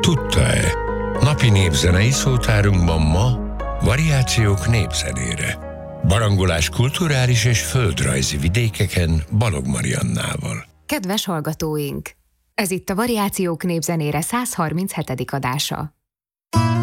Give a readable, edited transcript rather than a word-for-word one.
Tudta-e? Napi népzenei szótárunkban ma variációk népzenére. Barangolás kulturális és földrajzi vidékeken Balog Mariannával. Kedves hallgatóink! Ez itt a Variációk népzenére 137. adása.